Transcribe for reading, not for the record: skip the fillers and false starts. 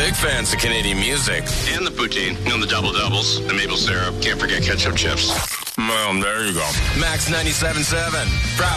Big fans of Canadian music. And the poutine. The double-doubles, the maple syrup. Can't forget ketchup chips. Well, there you go. Max 97.7. Proud